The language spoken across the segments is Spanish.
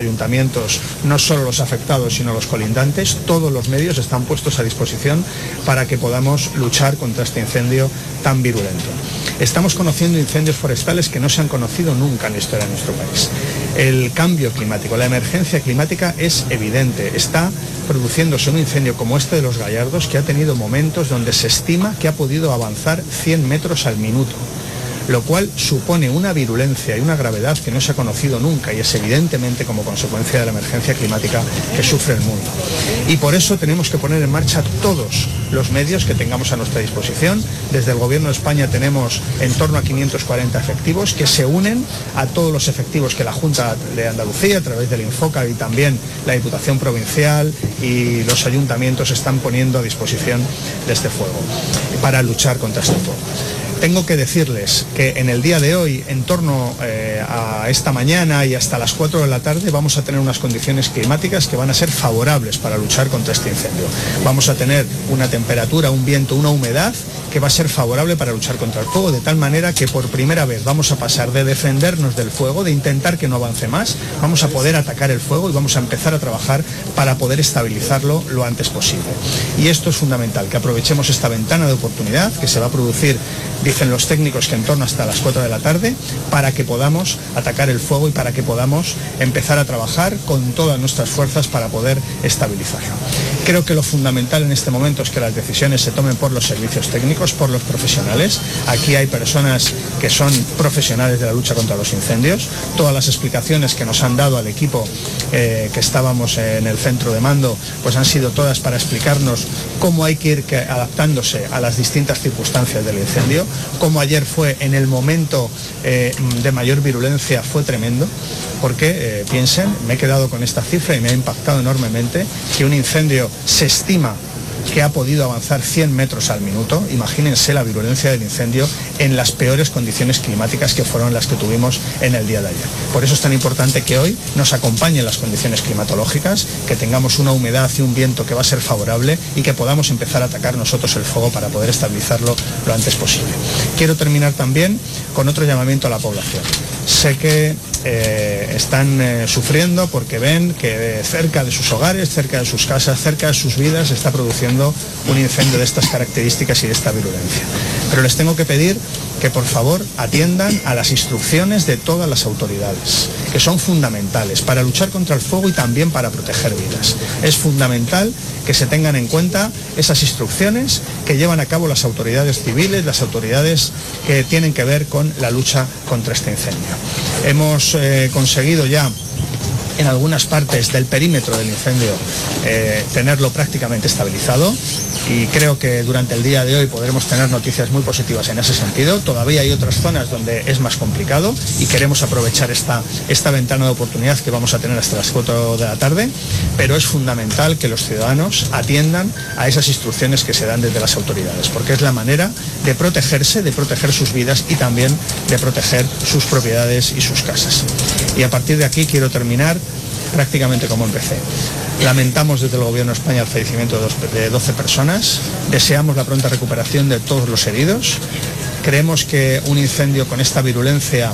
ayuntamientos, no solo los afectados, sino los colindantes. Todos los medios están puestos a disposición para que podamos luchar contra este incendio tan virulento. Estamos conociendo incendios forestales que no se han conocido nunca en la historia de nuestro país. El cambio climático, la emergencia climática es evidente. Está produciéndose un incendio como este de los Gallardos, que ha tenido momentos donde se estima que ha podido avanzar 100 metros al minuto, lo cual supone una virulencia y una gravedad que no se ha conocido nunca, y es evidentemente como consecuencia de la emergencia climática que sufre el mundo. Y por eso tenemos que poner en marcha todos los medios que tengamos a nuestra disposición. Desde el Gobierno de España tenemos en torno a 540 efectivos que se unen a todos los efectivos que la Junta de Andalucía, a través del Infoca, y también la Diputación Provincial y los ayuntamientos están poniendo a disposición de este fuego para luchar contra este fuego. Tengo que decirles que en el día de hoy, en torno a esta mañana y hasta las 4 de la tarde, vamos a tener unas condiciones climáticas que van a ser favorables para luchar contra este incendio. Vamos a tener una temperatura, un viento, una humedad que va a ser favorable para luchar contra el fuego, de tal manera que por primera vez vamos a pasar de defendernos del fuego, de intentar que no avance más, vamos a poder atacar el fuego y vamos a empezar a trabajar para poder estabilizarlo lo antes posible. Y esto es fundamental, que aprovechemos esta ventana de oportunidad que se va a producir, dicen los técnicos, que en torno hasta las 4 de la tarde, para que podamos atacar el fuego y para que podamos empezar a trabajar con todas nuestras fuerzas para poder estabilizarlo. Creo que lo fundamental en este momento es que las decisiones se tomen por los servicios técnicos, por los profesionales. Aquí hay personas que son profesionales de la lucha contra los incendios. Todas las explicaciones que nos han dado al equipo que estábamos en el centro de mando, pues han sido todas para explicarnos cómo hay que ir adaptándose a las distintas circunstancias del incendio. Como ayer fue en el momento de mayor virulencia, fue tremendo, porque piensen, me he quedado con esta cifra y me ha impactado enormemente, que un incendio se estima que ha podido avanzar 100 metros al minuto. Imagínense la virulencia del incendio en las peores condiciones climáticas que fueron las que tuvimos en el día de ayer. Por eso es tan importante que hoy nos acompañen las condiciones climatológicas, que tengamos una humedad y un viento que va a ser favorable y que podamos empezar a atacar nosotros el fuego para poder estabilizarlo lo antes posible. Quiero terminar también con otro llamamiento a la población. Sé que están sufriendo porque ven que cerca de sus hogares, cerca de sus casas, cerca de sus vidas se está produciendo un incendio de estas características y de esta virulencia. Pero les tengo que pedir que por favor atiendan a las instrucciones de todas las autoridades, que son fundamentales para luchar contra el fuego y también para proteger vidas. Es fundamental que se tengan en cuenta esas instrucciones que llevan a cabo las autoridades civiles, las autoridades que tienen que ver con la lucha contra este incendio. Hemos conseguido ya en algunas partes del perímetro del incendio tenerlo prácticamente estabilizado, y creo que durante el día de hoy podremos tener noticias muy positivas en ese sentido. Todavía hay otras zonas donde es más complicado y queremos aprovechar esta ventana de oportunidad que vamos a tener hasta las 4 de la tarde, pero es fundamental que los ciudadanos atiendan a esas instrucciones que se dan desde las autoridades, porque es la manera de protegerse, de proteger sus vidas y también de proteger sus propiedades y sus casas. Y a partir de aquí quiero terminar prácticamente como empecé. Lamentamos desde el Gobierno de España el fallecimiento de 12 personas, deseamos la pronta recuperación de todos los heridos. Creemos que un incendio con esta virulencia,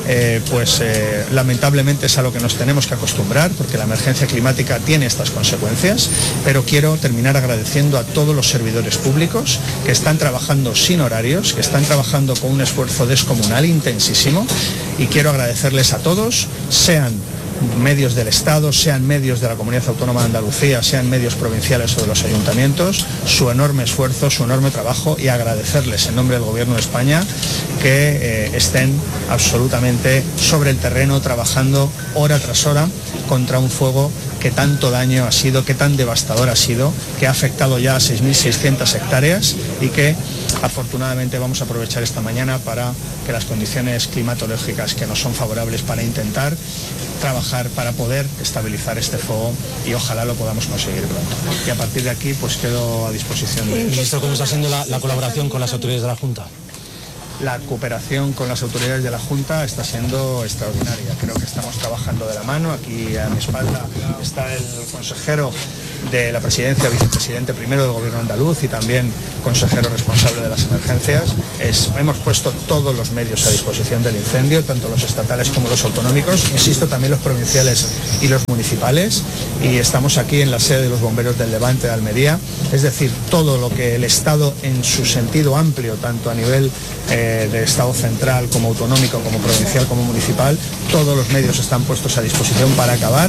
lamentablemente es a lo que nos tenemos que acostumbrar, porque la emergencia climática tiene estas consecuencias, pero quiero terminar agradeciendo a todos los servidores públicos que están trabajando sin horarios, que están trabajando con un esfuerzo descomunal, intensísimo, y quiero agradecerles a todos, sean medios del Estado, sean medios de la Comunidad Autónoma de Andalucía, sean medios provinciales o de los ayuntamientos, su enorme esfuerzo, su enorme trabajo, y agradecerles en nombre del Gobierno de España que estén absolutamente sobre el terreno trabajando hora tras hora contra un fuego que tanto daño ha sido, que tan devastador ha sido, que ha afectado ya a 6.600 hectáreas y que afortunadamente vamos a aprovechar esta mañana para que las condiciones climatológicas que nos son favorables para intentar trabajar para poder estabilizar este fuego, y ojalá lo podamos conseguir pronto. Y a partir de aquí pues quedo a disposición de... Ministro, ¿cómo está siendo la colaboración con las autoridades de la Junta? La cooperación con las autoridades de la Junta está siendo extraordinaria. Creo que estamos trabajando de la mano. Aquí a mi espalda está el consejero de la presidencia, vicepresidente primero del Gobierno andaluz y también consejero responsable de las emergencias, hemos puesto todos los medios a disposición del incendio, tanto los estatales como los autonómicos, insisto, también los provinciales y los municipales, y estamos aquí en la sede de los bomberos del Levante de Almería, es decir, todo lo que el Estado en su sentido amplio, tanto a nivel de Estado central como autonómico, como provincial, como municipal, todos los medios están puestos a disposición para acabar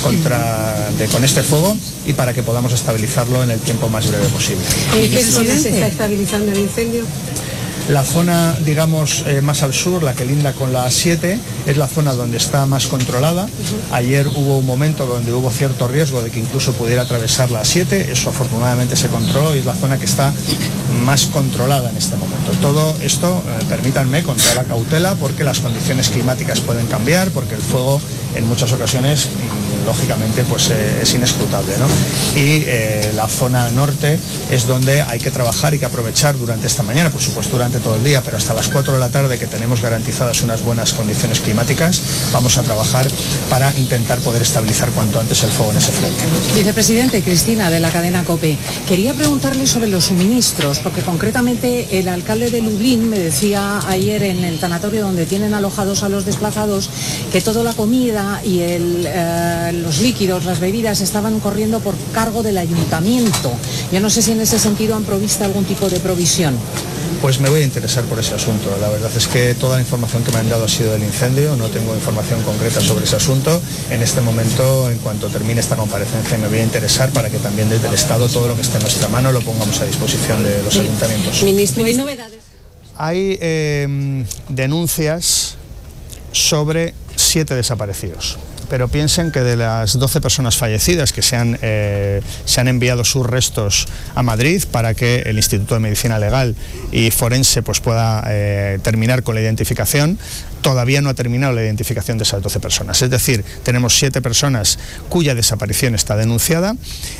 con este fuego y para que podamos estabilizarlo en el tiempo más breve posible. ¿En qué zona se está estabilizando el incendio? La zona, digamos, más al sur, la que linda con la A7, es la zona donde está más controlada. Ayer hubo un momento donde hubo cierto riesgo de que incluso pudiera atravesar la A7, eso afortunadamente se controló y es la zona que está más controlada en este momento. Todo esto, permítanme, con toda la cautela, porque las condiciones climáticas pueden cambiar, porque el fuego en muchas ocasiones, lógicamente, pues es inescrutable, ¿no? Y la zona norte es donde hay que trabajar y que aprovechar durante esta mañana, por supuesto durante todo el día, pero hasta las 4 de la tarde, que tenemos garantizadas unas buenas condiciones climáticas, vamos a trabajar para intentar poder estabilizar cuanto antes el fuego en ese frente. Vicepresidente, Cristina, de la cadena COPE. Quería preguntarle sobre los suministros, porque concretamente el alcalde de Lublin me decía ayer en el tanatorio donde tienen alojados a los desplazados que toda la comida y los líquidos, las bebidas estaban corriendo por cargo del ayuntamiento. Yo no sé si en ese sentido han provisto algún tipo de provisión. Pues me voy a interesar por ese asunto. La verdad es que toda la información que me han dado ha sido del incendio, no tengo información concreta sobre ese asunto. En este momento, en cuanto termine esta comparecencia, me voy a interesar para que también desde el Estado todo lo que esté en nuestra mano lo pongamos a disposición de los ayuntamientos. Ministro, ¿hay novedades? Hay denuncias sobre 7 desaparecidos. Pero piensen que de las 12 personas fallecidas que se han enviado sus restos a Madrid para que el Instituto de Medicina Legal y Forense pues pueda terminar con la identificación, todavía no ha terminado la identificación de esas 12 personas. Es decir, tenemos 7 personas cuya desaparición está denunciada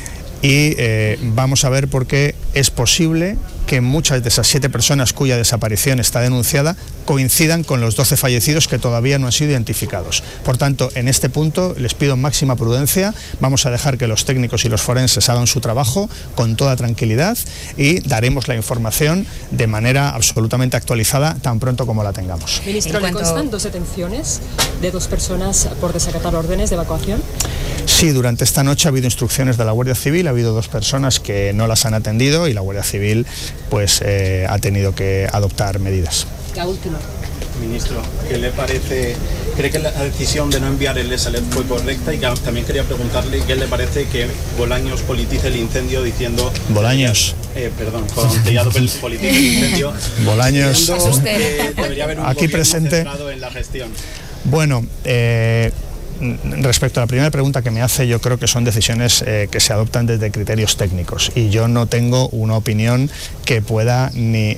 y vamos a ver por qué es posible que muchas de esas 7 personas cuya desaparición está denunciada coincidan con los 12 fallecidos que todavía no han sido identificados. Por tanto, en este punto les pido máxima prudencia, vamos a dejar que los técnicos y los forenses hagan su trabajo con toda tranquilidad y daremos la información de manera absolutamente actualizada tan pronto como la tengamos. Ministro, ¿le constan 2 detenciones de 2 personas por desacatar órdenes de evacuación? Sí, durante esta noche ha habido instrucciones de la Guardia Civil, ha habido 2 personas que no las han atendido y la Guardia Civil pues ha tenido que adoptar medidas. La última. Ministro, ¿qué le parece? ¿Cree que la decisión de no enviar el S-Alert fue correcta? Y también quería preguntarle qué le parece que Bolaños politice el incendio diciendo... Bolaños. Perdón, Collado politice el incendio. Bolaños. Debería haber un aquí gobierno presente centrado en la gestión. Bueno, respecto a la primera pregunta que me hace, yo creo que son decisiones que se adoptan desde criterios técnicos y yo no tengo una opinión que pueda ni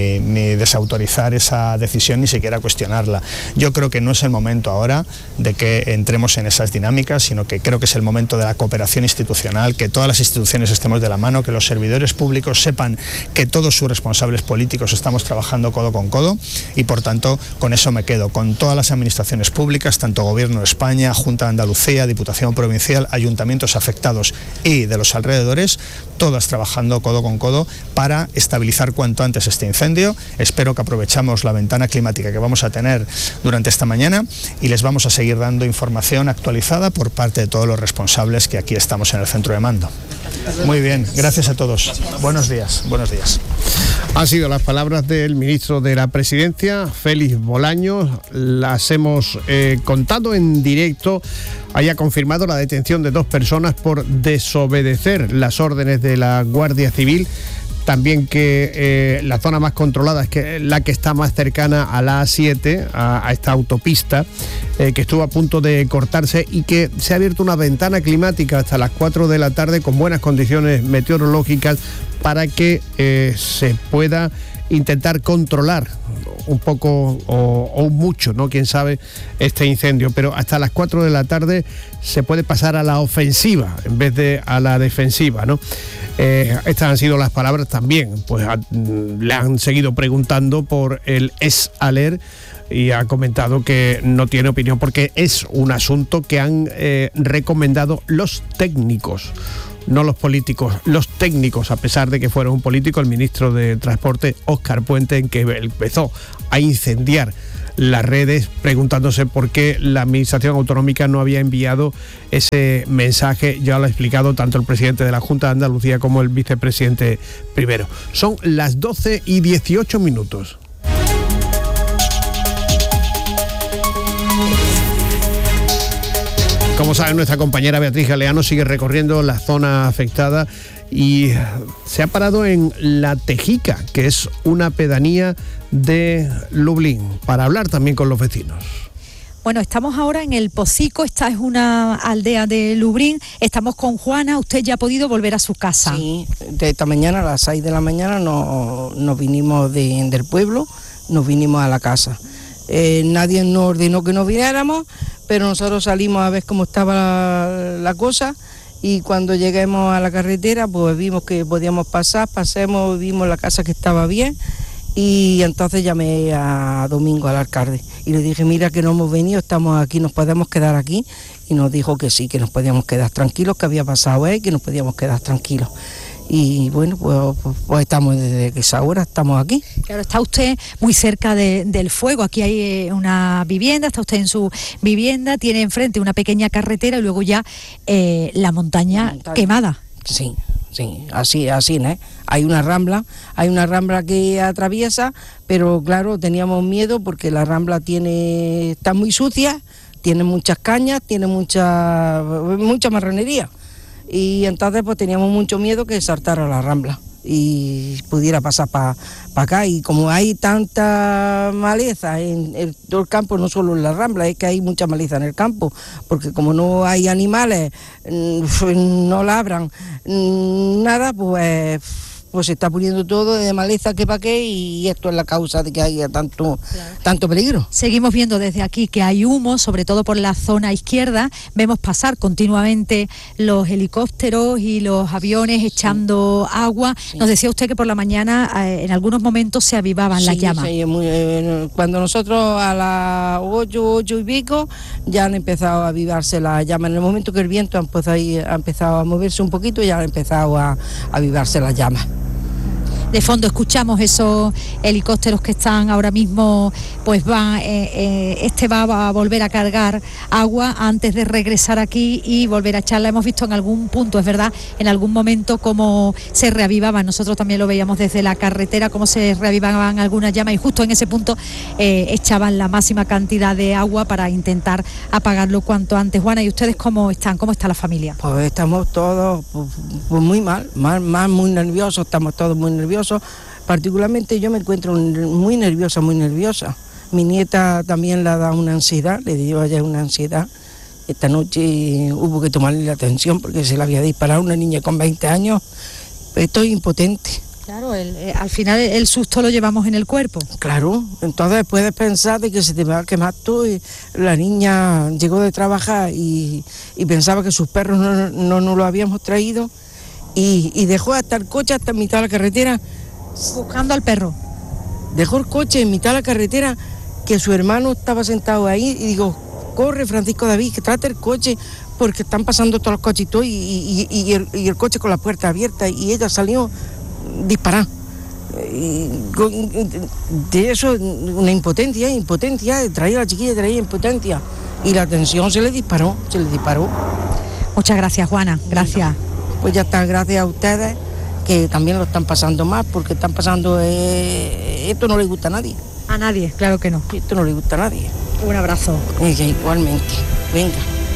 desautorizar esa decisión ni siquiera cuestionarla. Yo creo que no es el momento ahora de que entremos en esas dinámicas, sino que creo que es el momento de la cooperación institucional, que todas las instituciones estemos de la mano, que los servidores públicos sepan que todos sus responsables políticos estamos trabajando codo con codo y por tanto con eso me quedo, con todas las administraciones públicas, tanto Gobierno de España, Junta de Andalucía, Diputación Provincial, ayuntamientos afectados y de los alrededores, todas trabajando codo con codo para estabilizar cuanto antes este incendio. Espero que aprovechamos la ventana climática que vamos a tener durante esta mañana y les vamos a seguir dando información actualizada por parte de todos los responsables que aquí estamos en el centro de mando. Muy bien, gracias a todos. Buenos días, buenos días. Han sido las palabras del ministro de la Presidencia, Félix Bolaños. Las hemos contado en directo. Haya confirmado la detención de 2 personas por desobedecer las órdenes de la Guardia Civil. También que la zona más controlada es que la que está más cercana a la A7, a esta autopista, que estuvo a punto de cortarse y que se ha abierto una ventana climática hasta las 4 de la tarde con buenas condiciones meteorológicas para que se pueda intentar controlar un poco o mucho, ¿no? Quién sabe, este incendio, pero hasta las 4 de la tarde se puede pasar a la ofensiva en vez de a la defensiva, ¿no? Estas han sido las palabras también, pues le han seguido preguntando por el S-Alert y ha comentado que no tiene opinión porque es un asunto que han recomendado los técnicos, no los políticos, los técnicos, a pesar de que fuera un político, el ministro de Transporte, Óscar Puente, en que empezó a incendiar las redes preguntándose por qué la administración autonómica no había enviado ese mensaje. Ya lo ha explicado tanto el presidente de la Junta de Andalucía como el vicepresidente primero. Son las 12:18. Como saben, nuestra compañera Beatriz Galeano sigue recorriendo la zona afectada y se ha parado en La Tejica, que es una pedanía de Lublin, para hablar también con los vecinos. Bueno, estamos ahora en El Pocico, esta es una aldea de Lublin. Estamos con Juana, usted ya ha podido volver a su casa. Sí, de esta mañana a las 6 de la mañana nos vinimos del pueblo, nos vinimos a la casa. Nadie nos ordenó que nos viniéramos, pero nosotros salimos a ver cómo estaba la cosa. Y cuando lleguemos a la carretera, pues vimos que podíamos pasemos, vimos la casa que estaba bien, y entonces llamé a Domingo, al alcalde, y le dije, mira que no hemos venido, estamos aquí, nos podemos quedar aquí, y nos dijo que sí, que nos podíamos quedar tranquilos, que había pasado que nos podíamos quedar tranquilos. Y bueno, pues estamos desde esa hora, estamos aquí. Claro, está usted muy cerca del fuego, aquí hay una vivienda, está usted en su vivienda, tiene enfrente una pequeña carretera y luego ya la montaña quemada. Sí, así, ¿no? Hay una rambla que atraviesa, pero claro, teníamos miedo porque la rambla está muy sucia, tiene muchas cañas, tiene mucha marranería. Y entonces pues teníamos mucho miedo que saltara la rambla y pudiera pasar para acá. Y como hay tanta maleza en todo el campo, no solo en la rambla, es que hay mucha maleza en el campo, porque como no hay animales, no labran nada, pues se está poniendo todo de maleza que pa' qué, y esto es la causa de que haya tanto peligro. Seguimos viendo desde aquí que hay humo, sobre todo por la zona izquierda. Vemos pasar continuamente los helicópteros y los aviones echando agua. Nos decía usted que por la mañana en algunos momentos se avivaban las llamas. Sí, cuando nosotros a las 8 y pico ya han empezado a avivarse las llamas. En el momento que el viento ha empezado a moverse un poquito, ya han empezado a avivarse las llamas. De fondo escuchamos esos helicópteros que están ahora mismo, pues va a volver a cargar agua antes de regresar aquí y volver a echarla. Hemos visto en algún punto, es verdad, en algún momento cómo se reavivaban, nosotros también lo veíamos desde la carretera, cómo se reavivaban algunas llamas, y justo en ese punto echaban la máxima cantidad de agua para intentar apagarlo cuanto antes. Juana, ¿y ustedes cómo están? ¿Cómo está la familia? Pues estamos todos pues muy mal, muy nerviosos, estamos todos muy nerviosos. Particularmente yo me encuentro muy nerviosa. Mi nieta también le ha dado una ansiedad, le dio ayer una ansiedad. Esta noche hubo que tomarle la atención porque se le había disparado una niña con 20 años. Estoy impotente. Claro, al final el susto lo llevamos en el cuerpo. Claro, entonces puedes pensar de que se te va a quemar todo. Y la niña llegó de trabajar y pensaba que sus perros no lo habíamos traído. Y dejó hasta el coche hasta en mitad de la carretera. Buscando al perro. Dejó el coche en mitad de la carretera, que su hermano estaba sentado ahí, y digo, corre Francisco David, que trate el coche, porque están pasando todos los coches y todo, y el coche con la puerta abierta, y ella salió disparada. De eso, una impotencia, traía a la chiquilla, traía impotencia, y la tensión se le disparó. Muchas gracias, Juana, gracias. Pues ya está, gracias a ustedes, que también lo están pasando más, porque están pasando, esto no le gusta a nadie. A nadie, claro que no. Esto no le gusta a nadie. Un abrazo. Igualmente, venga.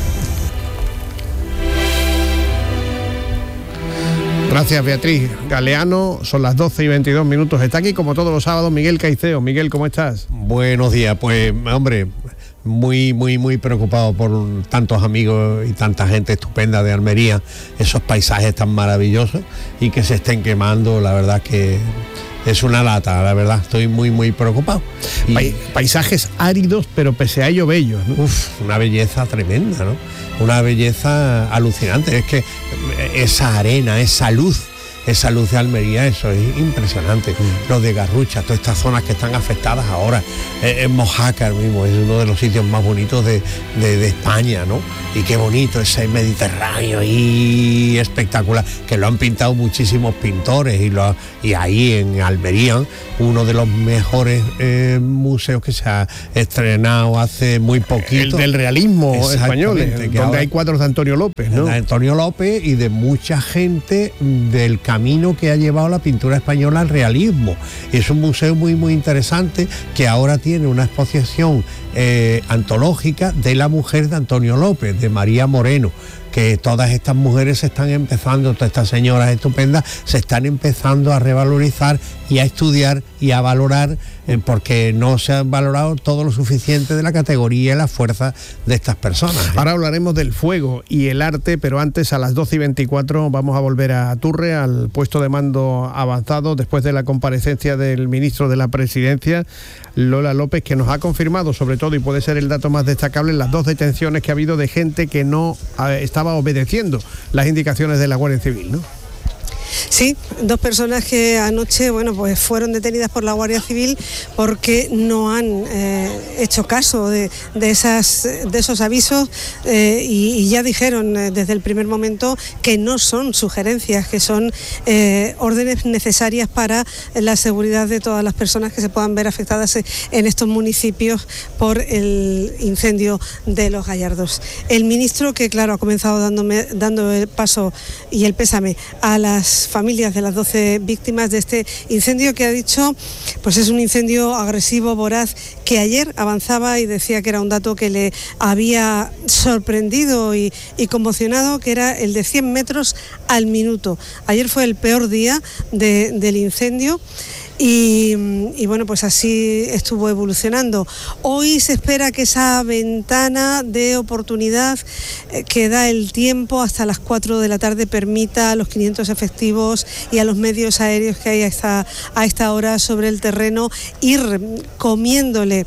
Gracias, Beatriz Galeano. Son las 12:22. Está aquí como todos los sábados Miguel Caiceo. Miguel, ¿cómo estás? Buenos días. Pues, hombre, muy preocupado por tantos amigos y tanta gente estupenda de Almería, esos paisajes tan maravillosos, y que se estén quemando. La verdad que es una lata, la verdad. Estoy muy preocupado. Paisajes áridos, pero pese a ello bellos, ¿no? Una belleza tremenda, ¿no? Una belleza alucinante. Es que esa arena, esa luz esa luz de Almería, eso es impresionante. Los de Garrucha, todas estas zonas que están afectadas ahora, en Mojácar mismo, es uno de los sitios más bonitos de España, ¿no? Y qué bonito ese Mediterráneo y espectacular, que lo han pintado muchísimos pintores, y ahí en Almería, uno de los mejores museos que se ha estrenado hace muy poquito. El del realismo español, donde ahora hay cuadros de Antonio López, ¿no? De Antonio López y de mucha gente del camino que ha llevado la pintura española al realismo. Es un museo muy muy interesante que ahora tiene una exposición antológica de la mujer de Antonio López, de María Moreno, que todas estas mujeres se están empezando, todas estas señoras estupendas, se están empezando a revalorizar y a estudiar y a valorar, porque no se han valorado todo lo suficiente de la categoría y la fuerza de estas personas. Ahora hablaremos del fuego y el arte, pero antes, a las 12:24 vamos a volver a Turre, al puesto de mando avanzado, después de la comparecencia del ministro de la Presidencia, Lola López, que nos ha confirmado, sobre todo, y puede ser el dato más destacable, las 2 detenciones que ha habido de gente que no estaba obedeciendo las indicaciones de la Guardia Civil, ¿no? Sí, 2 personas que anoche, pues fueron detenidas por la Guardia Civil porque no han hecho caso de esos avisos, y ya dijeron desde el primer momento que no son sugerencias, que son órdenes necesarias para la seguridad de todas las personas que se puedan ver afectadas en estos municipios por el incendio de Los Gallardos. El ministro, que claro, ha comenzado dando el paso y el pésame a las familias de las 12 víctimas de este incendio, que ha dicho, pues es un incendio agresivo, voraz, que ayer avanzaba, y decía que era un dato que le había sorprendido y conmocionado, que era el de 100 metros al minuto. Ayer fue el peor día del incendio. Y pues así estuvo evolucionando. Hoy se espera que esa ventana de oportunidad que da el tiempo hasta las 4 de la tarde permita a los 500 efectivos y a los medios aéreos que hay a esta hora sobre el terreno ir comiéndole,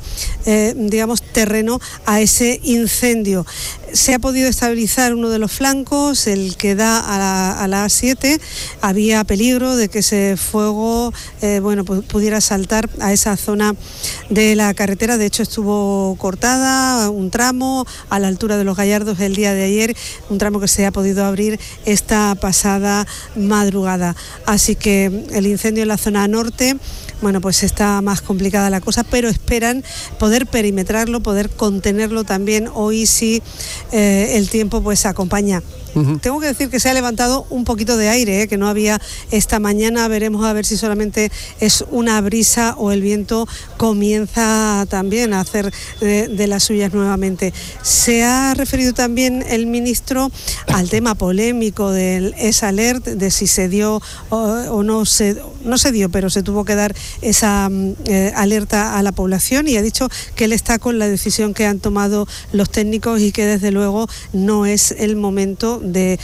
terreno a ese incendio. Se ha podido estabilizar uno de los flancos, el que da a la A7. Había peligro de que ese fuego pudiera saltar a esa zona de la carretera. De hecho, estuvo cortada un tramo a la altura de Los Gallardos el día de ayer, un tramo que se ha podido abrir esta pasada madrugada. Así que el incendio en la zona norte, pues está más complicada la cosa, pero esperan poder perimetrarlo, poder contenerlo también. Hoy sí el tiempo pues acompaña. Tengo que decir que se ha levantado un poquito de aire, que no había esta mañana. Veremos a ver si solamente es una brisa o el viento comienza también a hacer de las suyas nuevamente. Se ha referido también el ministro al tema polémico del ES-Alert, de si se dio o no se dio, pero se tuvo que dar esa alerta a la población, y ha dicho que él está con la decisión que han tomado los técnicos y que desde luego no es el momento de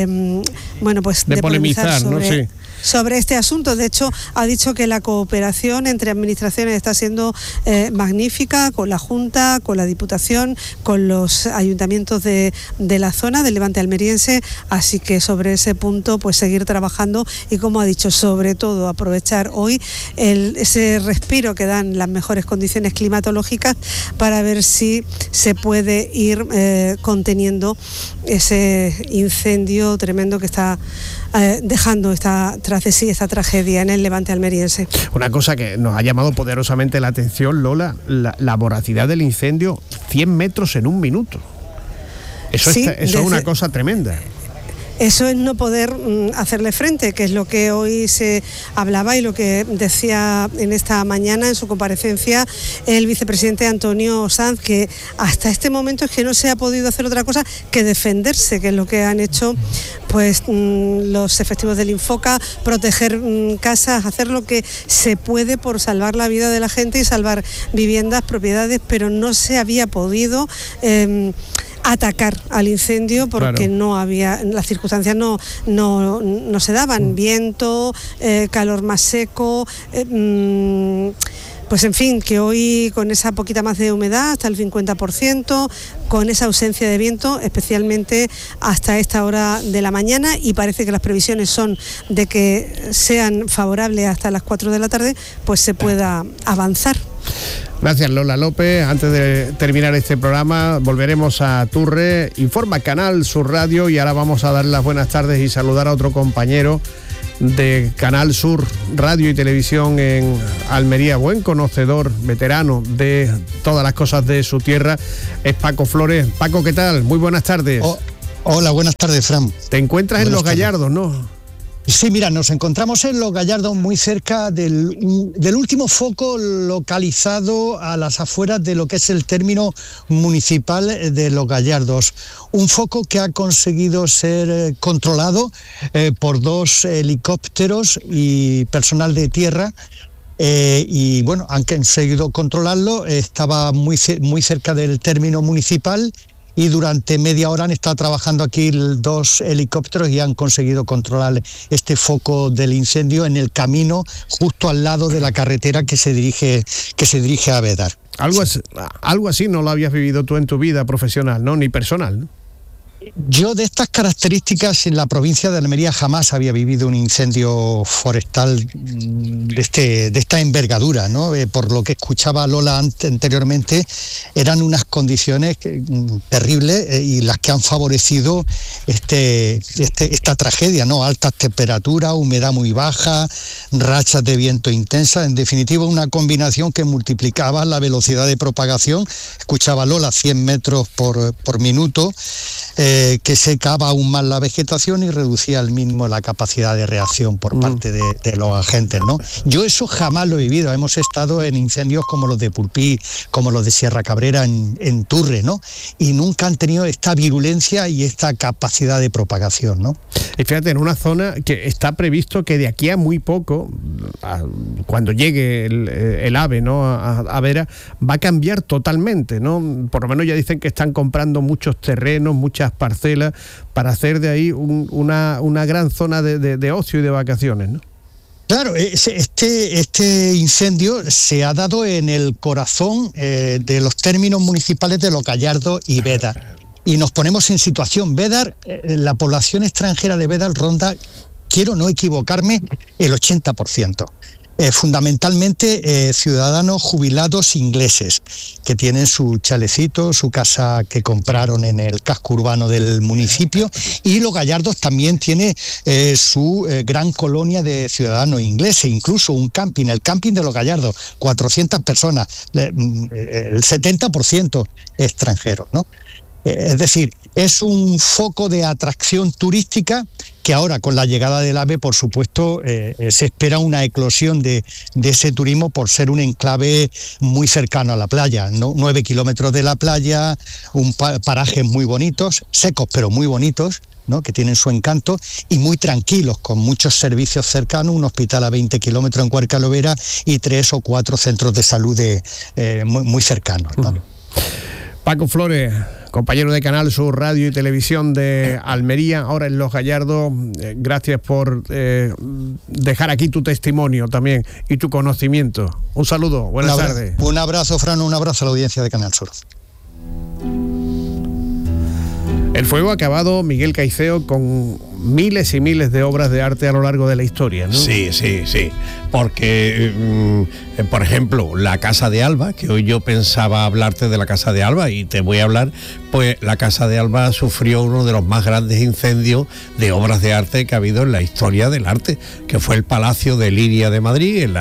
polemizar sobre este asunto. De hecho, ha dicho que la cooperación entre administraciones está siendo magnífica, con la Junta, con la Diputación, con los ayuntamientos de la zona del Levante almeriense, así que sobre ese punto pues seguir trabajando y, como ha dicho, sobre todo aprovechar hoy ese respiro que dan las mejores condiciones climatológicas para ver si se puede ir conteniendo ese incendio tremendo que está dejando esta tragedia en el Levante almeriense. Una cosa que nos ha llamado poderosamente la atención, Lola, la voracidad del incendio, 100 metros en un minuto. Eso es una cosa tremenda. Eso es no poder hacerle frente, que es lo que hoy se hablaba y lo que decía en esta mañana en su comparecencia el vicepresidente Antonio Sanz, que hasta este momento es que no se ha podido hacer otra cosa que defenderse, que es lo que han hecho pues los efectivos del Infoca, proteger casas, hacer lo que se puede por salvar la vida de la gente y salvar viviendas, propiedades, pero no se había podido atacar al incendio porque no había, las circunstancias no se daban, viento, calor más seco, Pues en fin, que hoy con esa poquita más de humedad, hasta el 50%, con esa ausencia de viento, especialmente hasta esta hora de la mañana, y parece que las previsiones son de que sean favorables hasta las 4 de la tarde, pues se pueda avanzar. Gracias, Lola López. Antes de terminar este programa, volveremos a Turre. Informa Canal Sur Radio, y ahora vamos a dar las buenas tardes y saludar a otro compañero de Canal Sur Radio y Televisión en Almería, buen conocedor, veterano de todas las cosas de su tierra, es Paco Flores. Paco, ¿qué tal? Muy buenas tardes. Hola, buenas tardes, Fran. Te encuentras en Los Gallardos, ¿no? Sí, mira, nos encontramos en Los Gallardos, muy cerca del último foco localizado a las afueras de lo que es el término municipal de Los Gallardos. Un foco que ha conseguido ser controlado por 2 helicópteros y personal de tierra. Y bueno, han conseguido controlarlo, estaba muy cerca del término municipal, y durante media hora han estado trabajando aquí 2 helicópteros y han conseguido controlar este foco del incendio en el camino justo al lado de la carretera que se dirige a Bédar. Algo así no lo habías vivido tú en tu vida profesional, ¿no? Ni personal, ¿no? Yo de estas características en la provincia de Almería jamás había vivido un incendio forestal de esta envergadura, ¿no? Por lo que escuchaba Lola anteriormente, eran unas condiciones terribles y las que han favorecido esta tragedia, ¿no? Altas temperaturas, humedad muy baja, rachas de viento intensas, en definitiva una combinación que multiplicaba la velocidad de propagación. Escuchaba Lola 100 metros por minuto. Que secaba aún más la vegetación y reducía al mínimo la capacidad de reacción por parte de los agentes, ¿no? Yo eso jamás lo he vivido. Hemos estado en incendios como los de Pulpí, como los de Sierra Cabrera en Turre, ¿no? Y nunca han tenido esta virulencia y esta capacidad de propagación, ¿no? Y fíjate, en una zona que está previsto que de aquí a muy poco, cuando llegue el AVE, ¿no?, a Vera, va a cambiar totalmente, ¿no? Por lo menos ya dicen que están comprando muchos terrenos, muchas parcelas, para hacer de ahí una gran zona de ocio y de vacaciones, ¿no? Claro, este incendio se ha dado en el corazón de los términos municipales de Los Gallardos y Bédar. Y nos ponemos en situación. Bédar, la población extranjera de Bédar ronda, quiero no equivocarme, el 80%. Fundamentalmente ciudadanos jubilados ingleses que tienen su chalecito, su casa que compraron en el casco urbano del municipio, y Los Gallardos también tiene su gran colonia de ciudadanos ingleses, incluso un camping, el camping de Los Gallardos, 400 personas, el 70% extranjeros, ¿no? Es decir, es un foco de atracción turística que ahora con la llegada del AVE, por supuesto, se espera una eclosión de ese turismo por ser un enclave muy cercano a la playa, ¿no? 9 kilómetros de la playa, parajes muy bonitos, secos pero muy bonitos, ¿no?, que tienen su encanto, y muy tranquilos, con muchos servicios cercanos, un hospital a 20 kilómetros en Cuarcalovera y 3 o 4 centros de salud muy cercanos, ¿no? Paco Flores, compañero de Canal Sur Radio y Televisión de Almería, ahora en Los Gallardos, gracias por dejar aquí tu testimonio también y tu conocimiento. Un saludo, buenas tardes. Un abrazo, Fran, un abrazo a la audiencia de Canal Sur. El fuego ha acabado, Miguel Caiceo, con miles y miles de obras de arte a lo largo de la historia, ¿no? Sí, porque, por ejemplo, la Casa de Alba, que hoy yo pensaba hablarte de la Casa de Alba y te voy a hablar, pues la Casa de Alba sufrió uno de los más grandes incendios de obras de arte que ha habido en la historia del arte, que fue el Palacio de Liria de Madrid en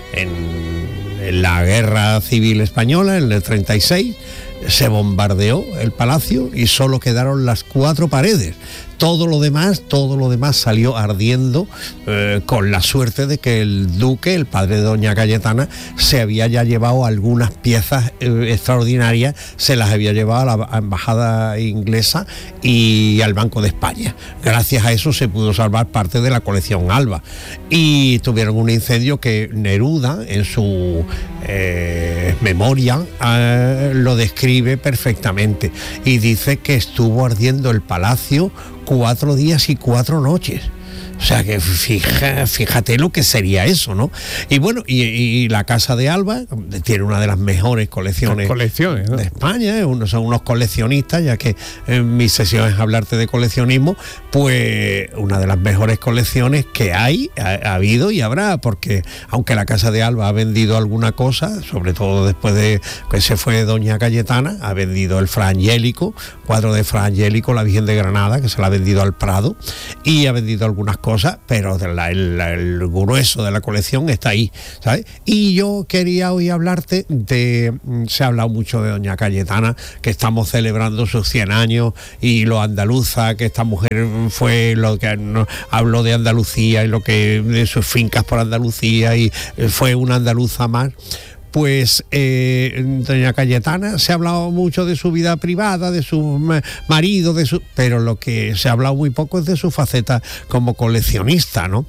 la Guerra Civil Española, en el 36. Se bombardeó el palacio y solo quedaron las 4 paredes. Todo lo demás salió ardiendo, con la suerte de que el duque, el padre de doña Cayetana, se había ya llevado algunas piezas extraordinarias, se las había llevado a la embajada inglesa y al Banco de España. Gracias a eso se pudo salvar parte de la colección Alba. Y tuvieron un incendio que Neruda, en su memoria, lo describe perfectamente y dice que estuvo ardiendo el palacio 4 días y 4 noches. O sea que fíjate lo que sería eso, ¿no? Y bueno, y la Casa de Alba tiene una de las mejores colecciones ¿no? de España, son unos coleccionistas, ya que en mi sesión es hablarte de coleccionismo, pues una de las mejores colecciones que ha habido y habrá, porque aunque la Casa de Alba ha vendido alguna cosa, sobre todo después de que se fue doña Cayetana, ha vendido el Fra Angélico, cuadro de Fra Angélico, la Virgen de Granada, que se la ha vendido al Prado, y ha vendido algunas cosas, pero el grueso de la colección está ahí, ¿sabes? Y yo quería hoy hablarte se ha hablado mucho de doña Cayetana, que estamos celebrando sus 100 años, y lo andaluza, que esta mujer fue lo que habló de Andalucía y de sus fincas por Andalucía, y fue una andaluza más. Pues doña Cayetana, se ha hablado mucho de su vida privada, de su marido, pero lo que se ha hablado muy poco es de su faceta como coleccionista, ¿no?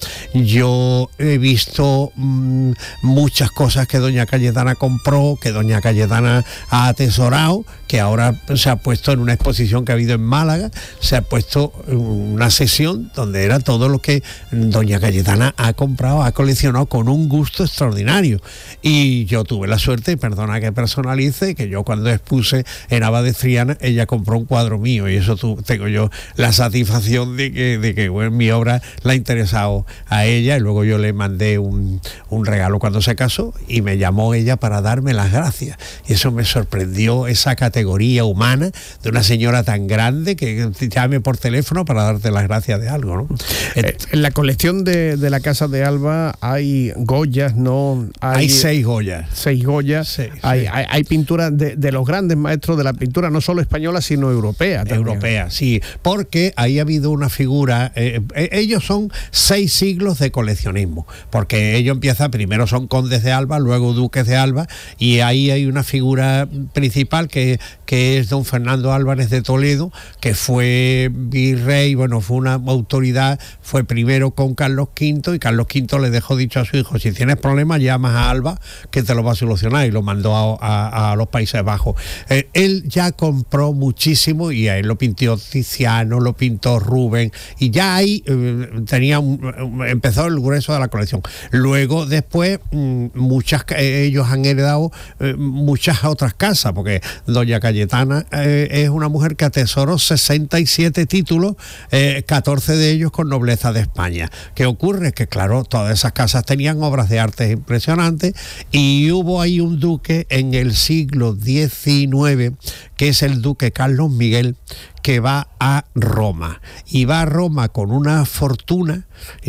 Yo he visto muchas cosas que doña Cayetana compró, que doña Cayetana ha atesorado, que ahora se ha puesto en una exposición que ha habido en Málaga, se ha puesto una sesión donde era todo lo que doña Cayetana ha comprado, ha coleccionado con un gusto extraordinario. Y yo tuve la suerte, perdona que personalice, que yo cuando expuse en Abad Triana, ella compró un cuadro mío, y eso tengo yo la satisfacción de que bueno, mi obra la ha interesado a ella, y luego yo le mandé un regalo cuando se casó, y me llamó ella para darme las gracias, y eso me sorprendió, esa categoría humana de una señora tan grande que te llame por teléfono para darte las gracias de algo, ¿no? En la colección de la Casa de Alba hay Goyas, ¿no? Hay 6 Goyas. 6 Goyas. Sí. Hay pinturas de los grandes maestros de la pintura, no solo española, sino europea también. Europea, sí, porque ahí ha habido una figura, ellos son 6 siglos de coleccionismo, porque ellos empiezan, primero son condes de Alba, luego duques de Alba, y ahí hay una figura principal que es don Fernando Álvarez de Toledo, que fue virrey, bueno, fue una autoridad, fue primero con Carlos V, y Carlos V le dejó dicho a su hijo: si tienes problemas llamas a Alba, que te lo va a solucionar, y lo mandó a los Países Bajos. Él ya compró muchísimo, y a él lo pintó Tiziano, lo pintó Rubens, y ya ahí empezó el grueso de la colección. Luego después ellos han heredado muchas otras casas, porque doña Cayetana es una mujer que atesoró 67 títulos, 14 de ellos con nobleza de España. ¿Qué ocurre? Que claro, todas esas casas tenían obras de arte impresionantes, y hubo ahí un duque en el siglo XIX, que es el duque Carlos Miguel, que va a Roma, y va a Roma con una fortuna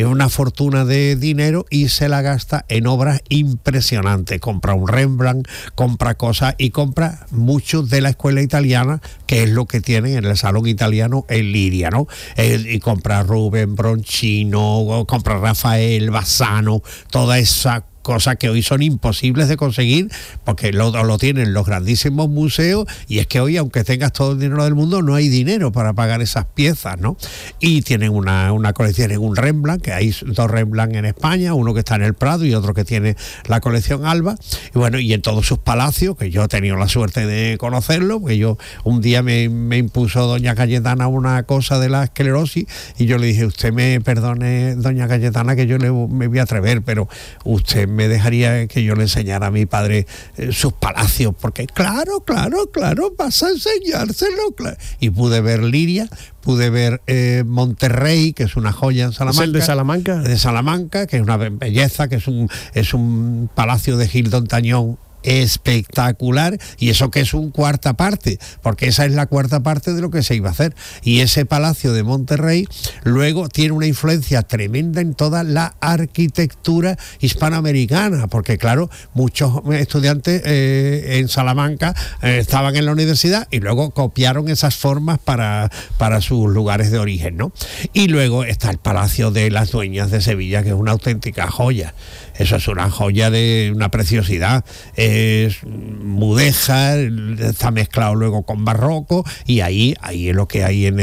de dinero, y se la gasta en obras impresionantes. Compra un Rembrandt, compra cosas, y compra mucho de la escuela italiana, que es lo que tienen en el salón italiano en Liria, ¿no? Y compra Rubens, Bronchino, compra Rafael, Bassano, toda esa cosas que hoy son imposibles de conseguir, porque lo tienen los grandísimos museos, y es que hoy, aunque tengas todo el dinero del mundo, no hay dinero para pagar esas piezas, ¿no? Y tienen una colección, tienen un Rembrandt, que hay 2 Rembrandt en España, uno que está en el Prado y otro que tiene la colección Alba, y bueno, y en todos sus palacios, que yo he tenido la suerte de conocerlo, porque yo un día me impuso doña Cayetana una cosa de la esclerosis, y yo le dije: usted me perdone, doña Cayetana, que yo me voy a atrever, pero usted me dejaría que yo le enseñara a mi padre sus palacios, porque claro, vas a enseñárselo, claro. Y pude ver Liria, pude ver Monterrey, que es una joya en Salamanca. ¿Es el de Salamanca? De Salamanca, que es una belleza, que es un palacio de Gil d'Ontañón espectacular, y eso que es un cuarta parte, porque esa es la cuarta parte de lo que se iba a hacer. Y ese palacio de Monterrey luego tiene una influencia tremenda en toda la arquitectura hispanoamericana, porque claro, muchos estudiantes en Salamanca estaban en la universidad, y luego copiaron esas formas para sus lugares de origen, ¿no? Y luego está el Palacio de las Dueñas de Sevilla, que es una auténtica joya. Eso es una joya de una preciosidad, es mudéjar, está mezclado luego con barroco, y ahí es lo que hay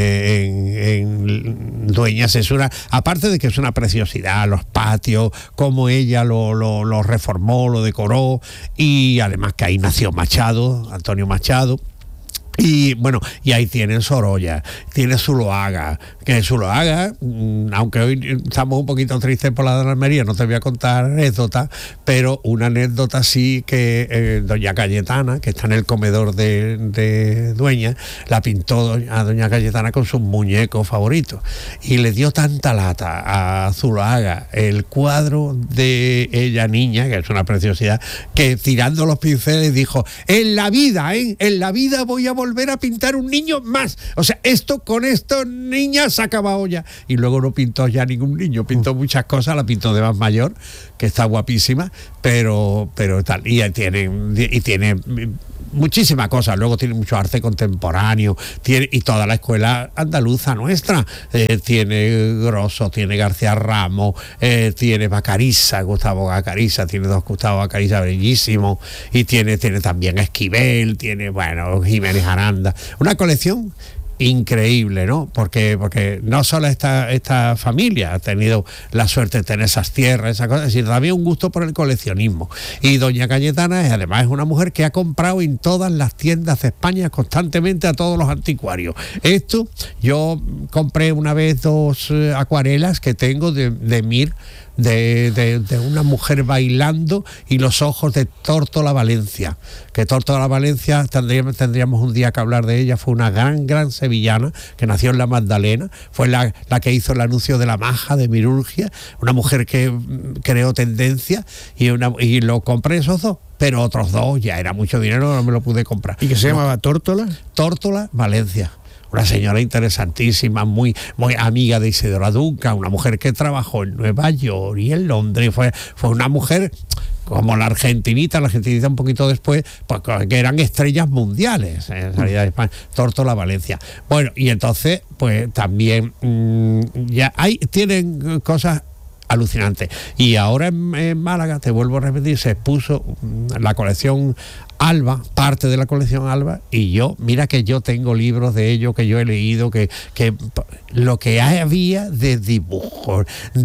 en Dueñas. Es aparte de que es una preciosidad, los patios, cómo ella lo reformó, lo decoró, y además que ahí nació Machado, Antonio Machado. Y bueno, y ahí tienen Sorolla, tiene Zuloaga, que Zuloaga, aunque hoy estamos un poquito tristes por la de Almería, no te voy a contar anécdotas, pero una anécdota sí que doña Cayetana, que está en el comedor de Dueña, la pintó a doña Cayetana con sus muñecos favoritos, y le dio tanta lata a Zuloaga el cuadro de ella niña, que es una preciosidad, que tirando los pinceles dijo: en la vida voy a volver a pintar un niño más. O sea, con esto niña se ha acabado ya. Y luego no pintó ya ningún niño, pintó muchas cosas, la pintó de más mayor, que está guapísima, pero tal. Y tiene muchísimas cosas. Luego tiene mucho arte contemporáneo, y toda la escuela andaluza nuestra. Tiene Grosso, tiene García Ramos, tiene Bacariza, Gustavo Bacariza, tiene dos Gustavo Bacariza bellísimos, y tiene también Esquivel, tiene, bueno, Jiménez Aranda. Una colección increíble, ¿no? Porque no solo esta familia ha tenido la suerte de tener esas tierras, esas cosas, sino también un gusto por el coleccionismo. Y doña Cayetana además es una mujer que ha comprado en todas las tiendas de España constantemente a todos los anticuarios. Yo compré una vez 2 acuarelas que tengo de Mir, de una mujer bailando, y los ojos de Tórtola Valencia, que Tórtola Valencia tendríamos un día que hablar de ella. Fue una gran sevillana que nació en la Magdalena, fue la que hizo el anuncio de la maja de Mirurgia, una mujer que creó tendencia, y lo compré esos 2. Pero otros 2 ya era mucho dinero, no me lo pude comprar. ¿Y qué se llamaba Tórtola? Tórtola Valencia. Una señora interesantísima, muy amiga de Isidora Duncan, una mujer que trabajó en Nueva York y en Londres. Fue una mujer como la argentinita un poquito después, pues, que eran estrellas mundiales en realidad de España. Tórtola Valencia. Bueno, y entonces, pues también ya tienen cosas alucinantes. Y ahora en Málaga, te vuelvo a repetir, se expuso la colección Alba, parte de la colección Alba, y mira que yo tengo libros de ello que yo he leído, que lo que había de dibujos,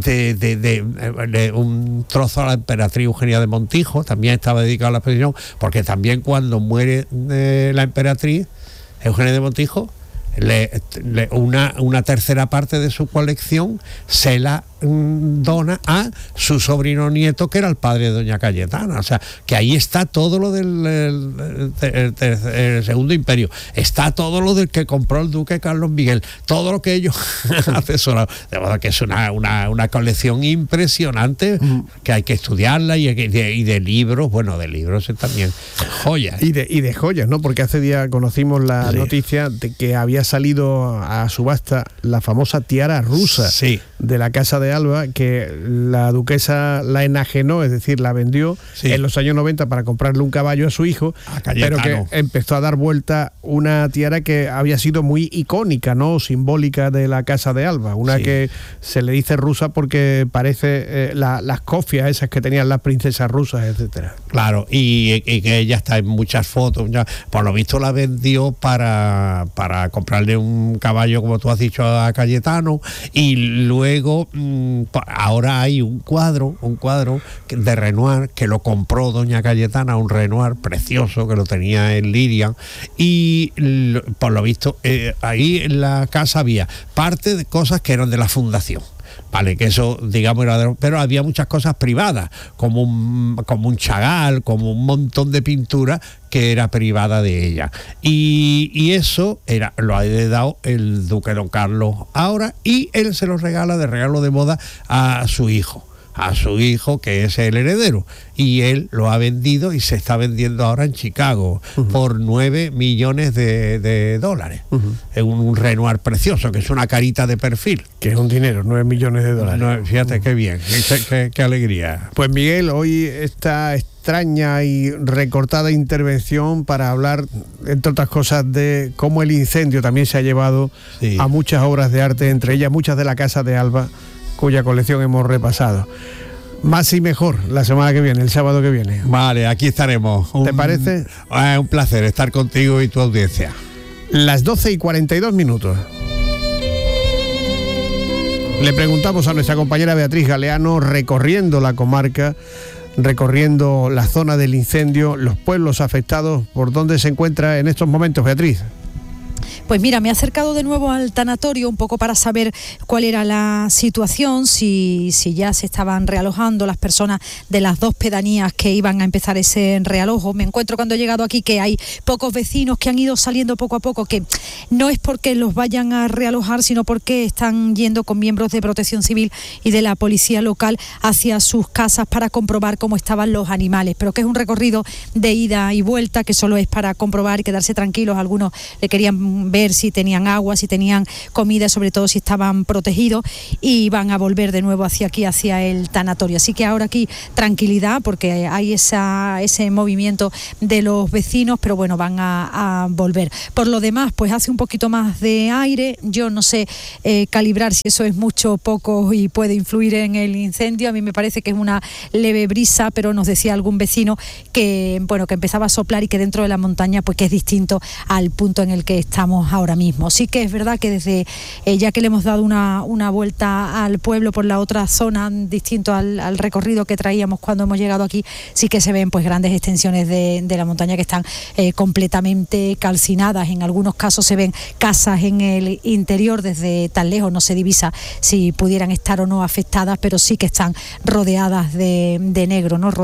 de un trozo a la emperatriz Eugenia de Montijo, también estaba dedicado a la exposición, porque también cuando muere la emperatriz Eugenia de Montijo, una tercera parte de su colección se la dona a su sobrino nieto, que era el padre de doña Cayetana. O sea, que ahí está todo lo del Segundo Imperio, está todo lo del que compró el duque Carlos Miguel, todo lo que ellos han asesorado. De modo que es una colección impresionante, que hay que estudiarla, y de libros, bueno, de libros también joyas. Y de joyas, ¿no? Porque hace día conocimos la noticia de que había salido a subasta la famosa tiara rusa de la Casa de Alba, que la duquesa la enajenó, es decir, la vendió en los años 90 para comprarle un caballo a su hijo, pero que empezó a dar vuelta una tiara que había sido muy icónica, ¿no? Simbólica de la Casa de Alba, una que se le dice rusa porque parece las cofias esas que tenían las princesas rusas, etcétera. Claro, y que ella está en muchas fotos, ya, por lo visto la vendió para comprarle un caballo, como tú has dicho, a Cayetano, y luego ahora hay un cuadro de Renoir que lo compró doña Cayetana, un Renoir precioso que lo tenía en Liria, y por lo visto ahí en la casa había parte de cosas que eran de la fundación. Vale, que eso, digamos, pero había muchas cosas privadas, como un Chagall, como un montón de pintura que era privada de ella. Y eso lo ha heredado el duque don Carlos ahora, y él se lo regala de regalo de boda a su hijo, que es el heredero, y él lo ha vendido y se está vendiendo ahora en Chicago por $9 millones de dólares. Es un Renoir precioso, que es una carita de perfil. Que es un dinero, $9 millones de dólares. No, fíjate qué bien, qué alegría. Pues Miguel, hoy esta extraña y recortada intervención para hablar, entre otras cosas, de cómo el incendio también se ha llevado a muchas obras de arte, entre ellas muchas de la Casa de Alba, cuya colección hemos repasado. Más y mejor la semana que viene, el sábado que viene. Vale, aquí estaremos. ¿Te parece? Un placer estar contigo y tu audiencia. Las 12:42. Le preguntamos a nuestra compañera Beatriz Galeano, recorriendo la comarca, recorriendo la zona del incendio, los pueblos afectados, ¿por dónde se encuentra en estos momentos, Beatriz? Pues mira, me he acercado de nuevo al tanatorio un poco para saber cuál era la situación, si ya se estaban realojando las personas de las 2 pedanías que iban a empezar ese realojo. Me encuentro cuando he llegado aquí que hay pocos vecinos que han ido saliendo poco a poco, que no es porque los vayan a realojar, sino porque están yendo con miembros de Protección Civil y de la policía local hacia sus casas para comprobar cómo estaban los animales, pero que es un recorrido de ida y vuelta, que solo es para comprobar y quedarse tranquilos. Algunos le querían ver si tenían agua, si tenían comida, sobre todo si estaban protegidos, y van a volver de nuevo hacia aquí, hacia el tanatorio. Así que ahora aquí tranquilidad, porque hay ese movimiento de los vecinos, pero bueno, van a volver. Por lo demás, pues hace un poquito más de aire. Yo no sé calibrar si eso es mucho o poco y puede influir en el incendio. A mí me parece que es una leve brisa, pero nos decía algún vecino que empezaba a soplar y que dentro de la montaña pues que es distinto al punto en el que estamos ahora mismo. Sí que es verdad que desde ya que le hemos dado una vuelta al pueblo por la otra zona, distinto al recorrido que traíamos cuando hemos llegado aquí, sí que se ven pues grandes extensiones de la montaña que están completamente calcinadas. En algunos casos se ven casas en el interior, desde tan lejos no se divisa si pudieran estar o no afectadas, pero sí que están rodeadas de negro, ¿no?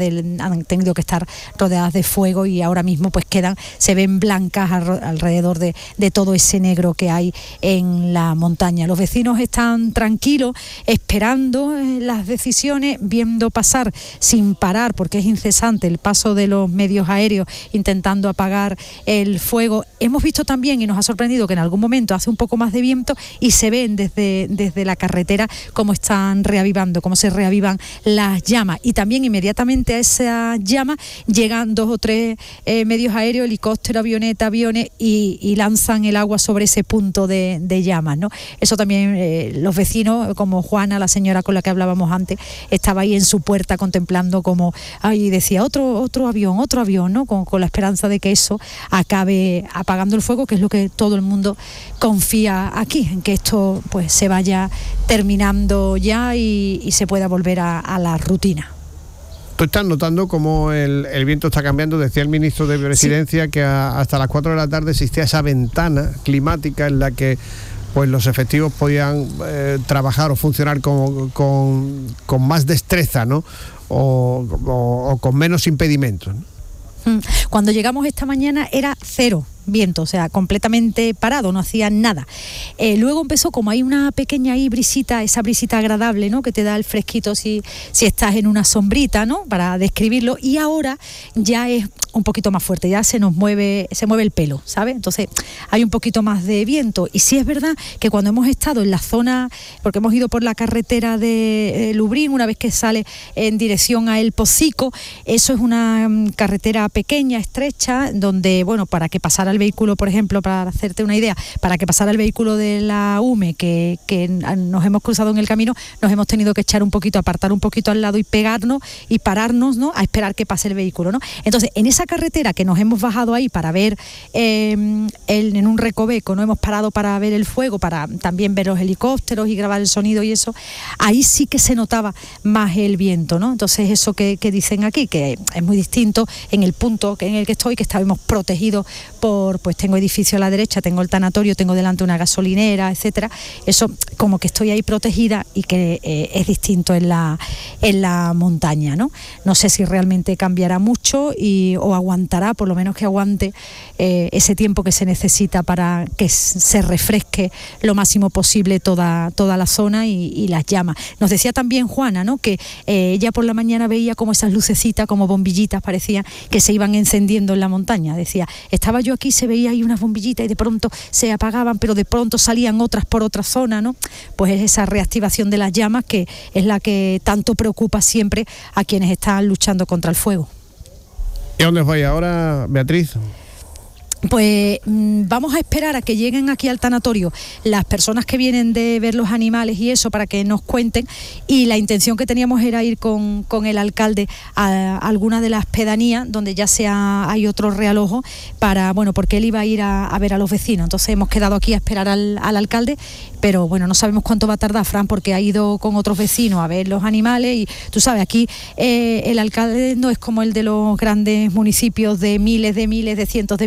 Han tenido que estar rodeadas de fuego, y ahora mismo pues se ven blancas alrededor de todo ese negro que hay en la montaña. Los vecinos están tranquilos, esperando las decisiones, viendo pasar sin parar, porque es incesante el paso de los medios aéreos intentando apagar el fuego. Hemos visto también, y nos ha sorprendido, que en algún momento hace un poco más de viento y se ven desde la carretera cómo están reavivando, cómo se reavivan las llamas, y también inmediatamente a esa llama llegan 2 o 3 medios aéreos, helicópteros, aviones y lanzan el agua sobre ese punto de llamas, ¿no? Eso también los vecinos, como Juana, la señora con la que hablábamos antes, estaba ahí en su puerta contemplando como decía otro avión, ¿no? Con la esperanza de que eso acabe apagando el fuego, que es lo que todo el mundo confía aquí, en que esto pues se vaya terminando ya y se pueda volver a la rutina. ¿Tú estás notando cómo el viento está cambiando? Decía el ministro de Presidencia que hasta las 4 de la tarde existía esa ventana climática en la que pues los efectivos podían trabajar o funcionar con más destreza, ¿no? O con menos impedimentos, ¿no? Cuando llegamos esta mañana era 0 viento, o sea, completamente parado, no hacía nada. Luego empezó, como hay una pequeña brisita, esa brisita agradable, ¿no? Que te da el fresquito si estás en una sombrita, ¿no? Para describirlo, y ahora ya es un poquito más fuerte, ya se mueve el pelo, ¿sabes? Entonces hay un poquito más de viento, y sí es verdad que cuando hemos estado en la zona, porque hemos ido por la carretera de Lublin, una vez que sale en dirección a El Pocico, eso es una carretera pequeña, estrecha, donde, bueno, para que pasara el vehículo, por ejemplo, para hacerte una idea, para que pasara el vehículo de la UME que nos hemos cruzado en el camino, nos hemos tenido que apartar un poquito al lado y pegarnos y pararnos, ¿no? A esperar que pase el vehículo, ¿no? Entonces, en esa carretera que nos hemos bajado ahí para ver en un recoveco, no hemos parado para ver el fuego, para también ver los helicópteros y grabar el sonido y eso, ahí sí que se notaba más el viento, ¿no? Entonces eso que dicen aquí, que es muy distinto en el punto en el que estoy, que estábamos protegidos pues tengo edificio a la derecha, tengo el tanatorio, tengo delante una gasolinera, etcétera. Eso como que estoy ahí protegida, y que es distinto en la montaña, ¿no? No sé si realmente cambiará mucho o aguantará, por lo menos que aguante ese tiempo que se necesita para que se refresque lo máximo posible toda la zona y las llamas. Nos decía también Juana, ¿no? Que ella por la mañana veía como esas lucecitas, como bombillitas, parecía que se iban encendiendo en la montaña. Decía, estaba yo aquí, se veía ahí unas bombillitas y de pronto se apagaban, pero de pronto salían otras por otra zona, ¿no? Pues es esa reactivación de las llamas que es la que tanto preocupa siempre a quienes están luchando contra el fuego. ¿Y a dónde os vais ahora, Beatriz? Pues vamos a esperar a que lleguen aquí al tanatorio las personas que vienen de ver los animales y eso, para que nos cuenten, y la intención que teníamos era ir con el alcalde a alguna de las pedanías donde ya hay otro realojo, porque él iba a ir a ver a los vecinos. Entonces hemos quedado aquí a esperar al alcalde, pero bueno, no sabemos cuánto va a tardar, Fran, porque ha ido con otros vecinos a ver los animales, y tú sabes, aquí el alcalde no es como el de los grandes municipios de miles, de cientos de miles de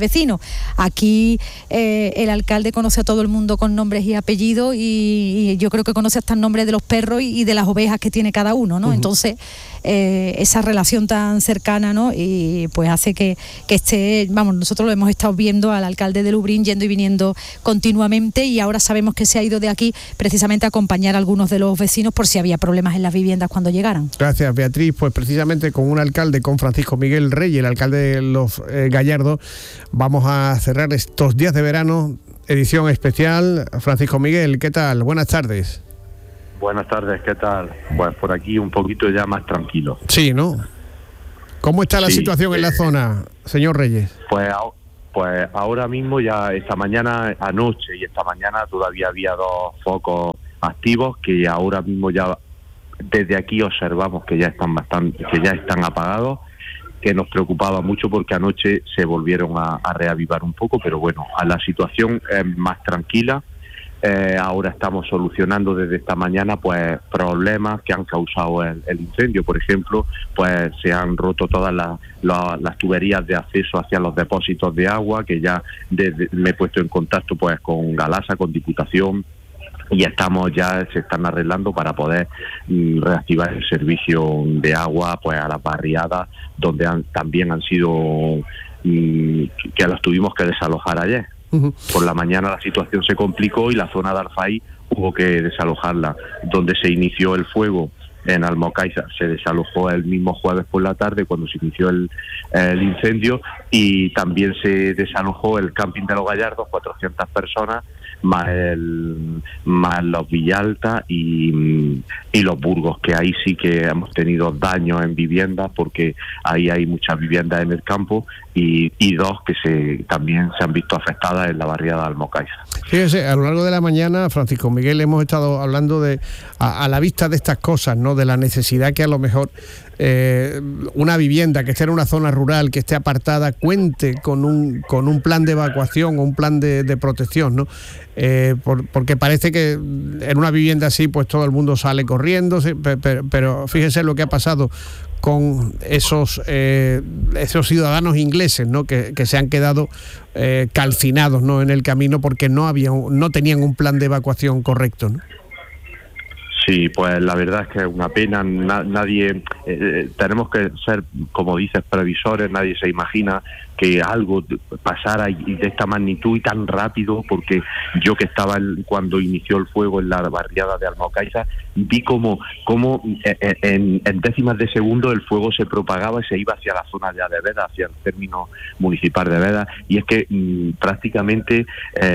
vecinos. Aquí el alcalde conoce a todo el mundo con nombres y apellidos y yo creo que conoce hasta el nombre de los perros y de las ovejas que tiene cada uno, ¿no? Entonces, esa relación tan cercana, ¿no? Y pues hace que esté, vamos, nosotros lo hemos estado viendo al alcalde de Lublin yendo y viniendo continuamente, y ahora sabemos que se ha ido de aquí precisamente a acompañar a algunos de los vecinos por si había problemas en las viviendas cuando llegaran. Gracias, Beatriz. Pues precisamente con un alcalde, con Francisco Miguel Reyes, el alcalde de Los Gallardos, vamos a cerrar estos días de verano, edición especial. Francisco Miguel, ¿qué tal? Buenas tardes. Buenas tardes, ¿qué tal? Pues por aquí un poquito ya más tranquilo. Sí, ¿no? ¿Cómo está la situación en la zona, señor Reyes? Pues ahora mismo ya esta mañana, anoche y esta mañana todavía había 2 focos activos que ahora mismo ya desde aquí observamos que ya están apagados, que nos preocupaba mucho porque anoche se volvieron a reavivar un poco, pero bueno, la situación es más tranquila. Ahora estamos solucionando desde esta mañana pues problemas que han causado el incendio. Por ejemplo, pues se han roto todas las tuberías de acceso hacia los depósitos de agua, que ya me he puesto en contacto pues con Galasa, con Diputación, y se están arreglando para poder reactivar el servicio de agua pues a las barriadas donde también han sido que los tuvimos que desalojar ayer. Por la mañana la situación se complicó y la zona de Alfaí hubo que desalojarla. Donde se inició el fuego en Almocaiza se desalojó el mismo jueves por la tarde cuando se inició el incendio, y también se desalojó el camping de Los Gallardos, 400 personas, más los Villalta y los Burgos, que ahí sí que hemos tenido daños en viviendas porque ahí hay muchas viviendas en el campo y 2 que también se han visto afectadas en la barriada de Almocaiza. Fíjese, a lo largo de la mañana, Francisco Miguel, hemos estado hablando a la vista de estas cosas, ¿no? De la necesidad que a lo mejor una vivienda que esté en una zona rural, que esté apartada, cuente con un plan de evacuación o un plan de protección, ¿no? Porque parece que en una vivienda así pues todo el mundo sale corriendo, pero fíjese lo que ha pasado con esos ciudadanos ingleses, ¿no? Que se han quedado calcinados, ¿no? En el camino porque no tenían un plan de evacuación correcto, ¿no? Sí, pues la verdad es que es una pena. Nadie tenemos que ser, como dices, previsores. Nadie se imagina que algo pasara y de esta magnitud y tan rápido, porque yo que estaba cuando inició el fuego en la barriada de Almocaiza, vi cómo en décimas de segundo el fuego se propagaba y se iba hacia la zona ya de Veda, hacia el término municipal de Veda, y es que prácticamente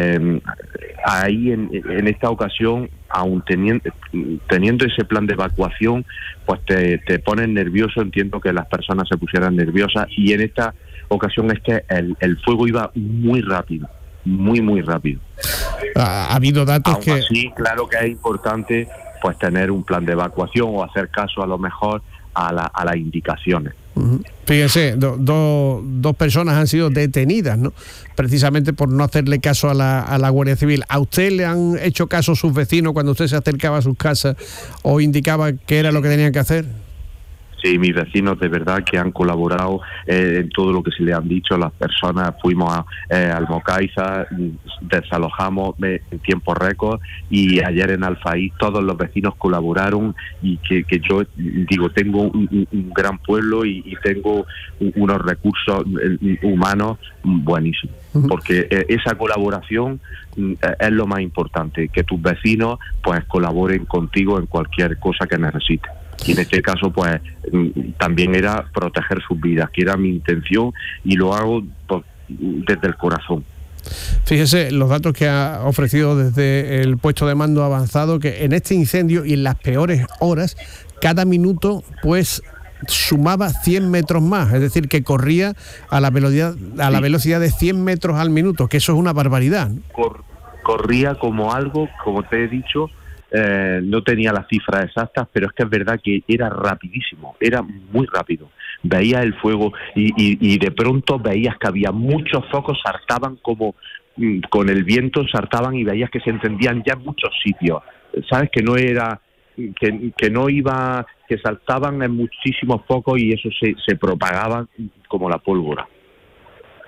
ahí en esta ocasión, aún teniendo ese plan de evacuación, pues te pones nervioso. Entiendo que las personas se pusieran nerviosas, y en esta ocasión es que el fuego iba muy rápido, muy rápido. Ha habido datos aún así, claro que es importante pues tener un plan de evacuación o hacer caso a lo mejor a las indicaciones. Fíjense, dos personas han sido detenidas, ¿no? Precisamente por no hacerle caso a la Guardia Civil. ¿A usted le han hecho caso sus vecinos cuando usted se acercaba a sus casas o indicaba qué era lo que tenían que hacer? Sí, mis vecinos de verdad que han colaborado en todo lo que se le han dicho. Las personas fuimos a Almocaiza, desalojamos en tiempo récord, y ayer en Alfaí todos los vecinos colaboraron, y que yo digo, tengo un gran pueblo y tengo unos recursos humanos buenísimos, porque esa colaboración es lo más importante, que tus vecinos pues colaboren contigo en cualquier cosa que necesites. Y en este caso pues también era proteger sus vidas, que era mi intención, y lo hago desde el corazón. Fíjese los datos que ha ofrecido desde el puesto de mando avanzado, que en este incendio y en las peores horas, cada minuto pues sumaba 100 metros más, es decir, que corría a la velocidad de 100 metros al minuto, que eso es una barbaridad, ¿no? Corría como te he dicho. No tenía las cifras exactas, pero es que es verdad que era rapidísimo, era muy rápido. Veías el fuego y de pronto veías que había muchos focos, saltaban como con el viento, saltaban, y veías que se encendían ya en muchos sitios. Sabes que no era que no iba, que saltaban en muchísimos focos, y eso se propagaba como la pólvora.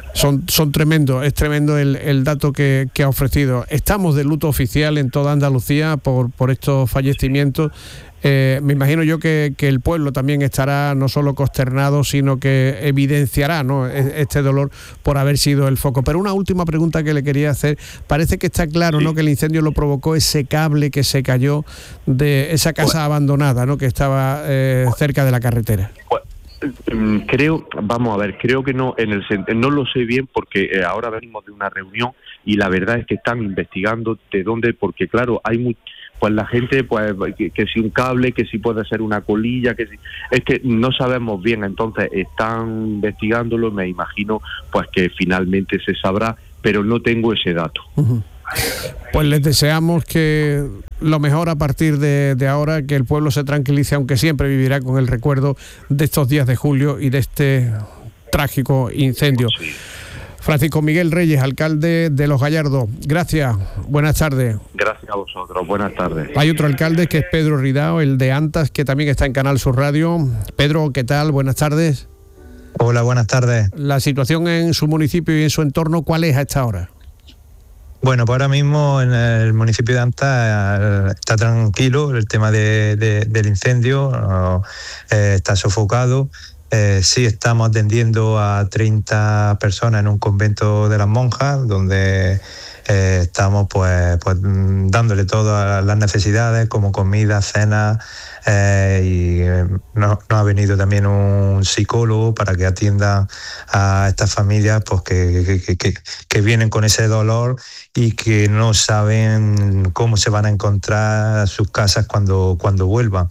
Son tremendos, es tremendo el dato que ha ofrecido. Estamos de luto oficial en toda Andalucía por estos fallecimientos. Me imagino yo que el pueblo también estará no solo consternado, sino que evidenciará, ¿no?, este dolor por haber sido el foco. Pero una última pregunta que le quería hacer. Parece que está claro, ¿no?, que el incendio lo provocó ese cable que se cayó de esa casa abandonada, ¿no?, que estaba cerca de la carretera. Creo que no, no lo sé bien porque ahora venimos de una reunión y la verdad es que están investigando de dónde, porque claro, hay pues la gente, pues que si un cable, que si puede ser una colilla, es que no sabemos bien, entonces están investigándolo, me imagino pues que finalmente se sabrá, pero no tengo ese dato. Uh-huh. Pues les deseamos que lo mejor a partir de ahora, que el pueblo se tranquilice, aunque siempre vivirá con el recuerdo de estos días de julio y de este trágico incendio. Sí. Francisco Miguel Reyes, alcalde de Los Gallardos, gracias, buenas tardes. Gracias a vosotros, buenas tardes. Hay otro alcalde que es Pedro Ridao, el de Antas, que también está en Canal Sur Radio. Pedro, ¿qué tal? Buenas tardes. Hola, buenas tardes. La situación en su municipio y en su entorno, ¿cuál es a esta hora? Bueno, pues ahora mismo en el municipio de Antas está tranquilo el tema del incendio, está sofocado. Sí estamos atendiendo a 30 personas en un convento de las monjas, donde estamos pues dándole todas las necesidades como comida, cena, y nos ha venido también un psicólogo para que atienda a estas familias pues que vienen con ese dolor y que no saben cómo se van a encontrar sus casas cuando vuelvan.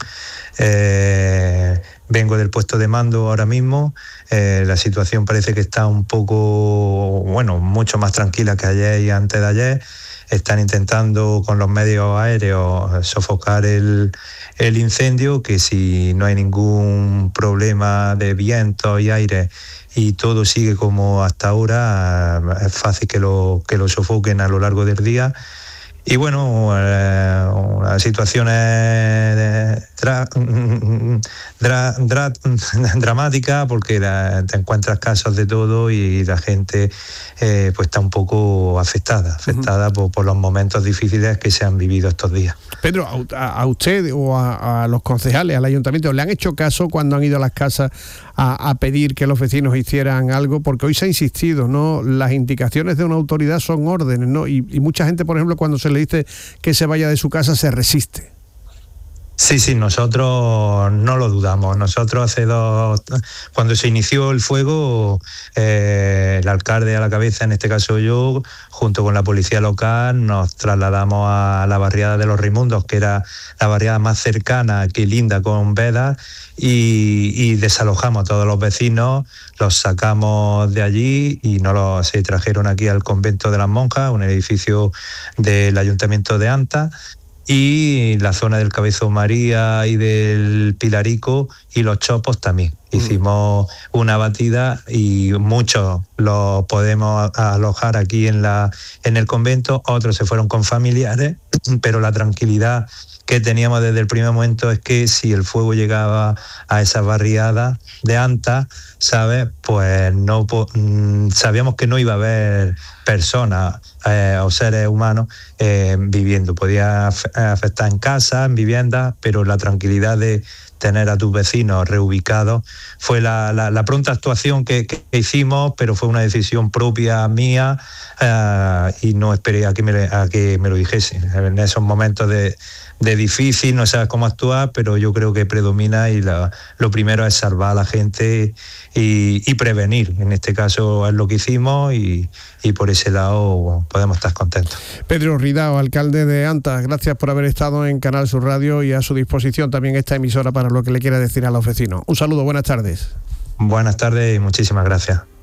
Vengo del puesto de mando ahora mismo, la situación parece que está un poco, mucho más tranquila que ayer y antes de ayer. Están intentando con los medios aéreos sofocar el incendio, que si no hay ningún problema de viento y aire y todo sigue como hasta ahora, es fácil que lo sofoquen a lo largo del día. Y bueno, la situación es dramática porque te encuentras casos de todo y la gente pues está un poco afectada por los momentos difíciles que se han vivido estos días. Pedro, a usted o a los concejales, al ayuntamiento, ¿le han hecho caso cuando han ido a las casas a pedir que los vecinos hicieran algo? Porque hoy se ha insistido, ¿no? Las indicaciones de una autoridad son órdenes, ¿no? Y mucha gente, por ejemplo, cuando se le dice que se vaya de su casa, se resiste. Sí, nosotros no lo dudamos. Nosotros cuando se inició el fuego, el alcalde a la cabeza, en este caso yo, junto con la policía local, nos trasladamos a la barriada de los Raimundos, que era la barriada más cercana, que linda con vedas, y desalojamos a todos los vecinos, los sacamos de allí y se trajeron aquí al convento de las monjas, un edificio del ayuntamiento de Antas, y la zona del Cabezón María y del Pilarico y los Chopos también. Hicimos una batida y muchos los podemos alojar aquí en el convento, otros se fueron con familiares, pero la tranquilidad que teníamos desde el primer momento es que si el fuego llegaba a esa barriada de Antas, ¿sabes? Pues no sabíamos que no iba a haber personas o seres humanos viviendo. Podía afectar en casa, en viviendas, pero la tranquilidad de tener a tus vecinos reubicados fue la pronta actuación que hicimos, pero fue una decisión propia mía y no esperé a que me lo dijesen. En esos momentos de difícil, no sabes cómo actuar, pero yo creo que predomina y lo primero es salvar a la gente y prevenir. En este caso es lo que hicimos y por ese lado podemos estar contentos. Pedro Ridao, alcalde de Antas, gracias por haber estado en Canal Sur Radio y a su disposición también esta emisora para lo que le quiera decir a los vecinos. Un saludo, buenas tardes. Buenas tardes y muchísimas gracias.